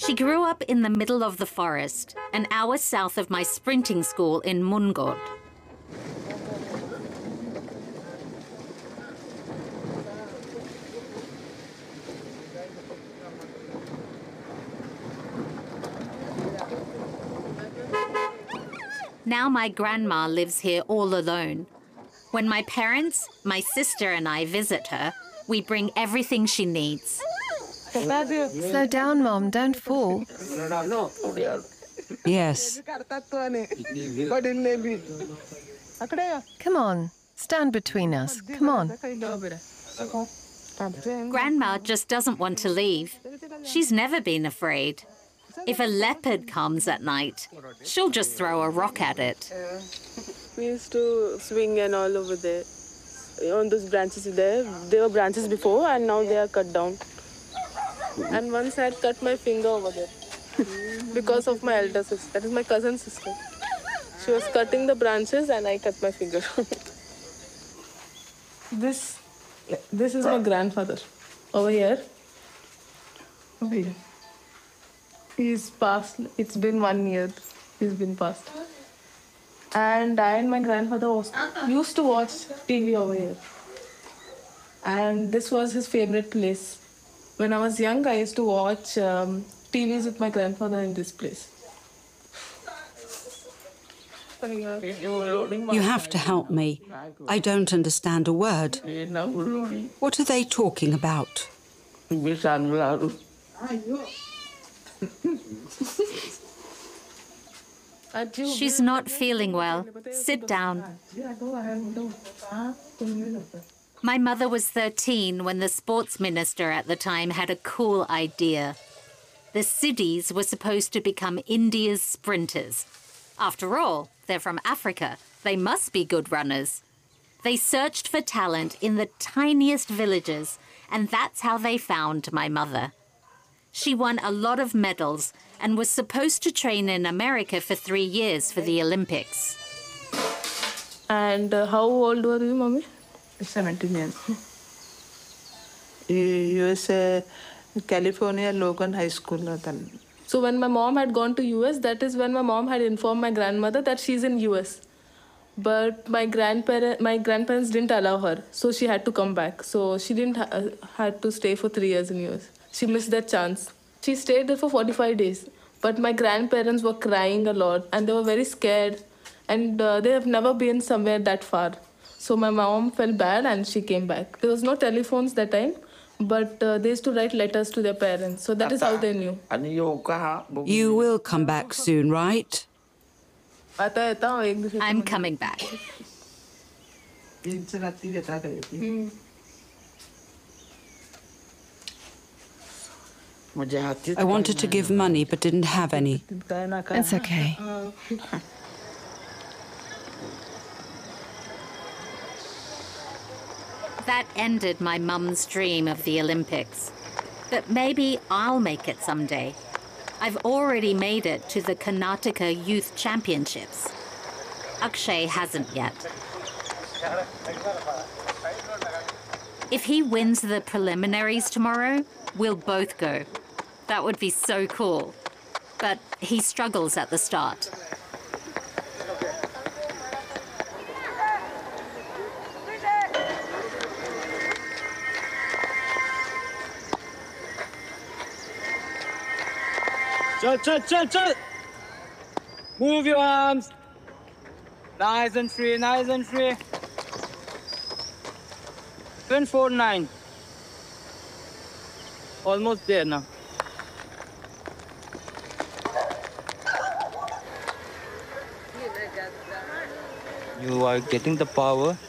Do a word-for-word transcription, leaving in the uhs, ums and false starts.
She grew up in the middle of the forest, an hour south of my sprinting school in Mungod. Now my grandma lives here all alone. When my parents, my sister and I visit her, we bring everything she needs. Slow down, Mom, don't fall. Yes. Come on, stand between us. Come on. Grandma just doesn't want to leave. She's never been afraid. If a leopard comes at night, she'll just throw a rock at it. We used to swing and all over there. On those branches there, there were branches before and now they are cut down. And once I had cut my finger over there because of my elder sister. That is my cousin's sister. She was cutting the branches and I cut my finger. This, this is my grandfather over here. Over here. He's passed. It's been one year. He's been passed. And I and my grandfather was, used to watch T V over here. And this was his favorite place. When I was young, I used to watch um, T Vs with my grandfather in this place. You have to help me. I don't understand a word. What are they talking about? She's not feeling well. Sit down. My mother was thirteen when the sports minister at the time had a cool idea. The Siddis were supposed to become India's sprinters. After all, they're from Africa. They must be good runners. They searched for talent in the tiniest villages, and that's how they found my mother. She won a lot of medals and was supposed to train in America for three years for the Olympics. And uh, how old were you, Mommy? seventeen years. U S A, California, Logan High School. So when my mom had gone to U S, that is when my mom had informed my grandmother that she's in U S. But my grandparent, my grandparents didn't allow her, so she had to come back. So she didn't ha had to stay for three years in U S. She missed that chance. She stayed there for forty-five days. But my grandparents were crying a lot and they were very scared. And uh, they have never been somewhere that far. So my mom felt bad and she came back. There was no telephones that time, but uh, they used to write letters to their parents. So that is how they knew. You will come back soon, right? I'm coming back. Mm. I wanted to give money but didn't have any. It's okay. That ended my mum's dream of the Olympics. But maybe I'll make it someday. I've already made it to the Karnataka Youth Championships. Akshay hasn't yet. If he wins the preliminaries tomorrow, we'll both go. That would be so cool. But he struggles at the start. Chal, chal, chal, chal. Move your arms. Nice and free, nice and free. seven four nine. Almost there now. You are getting the power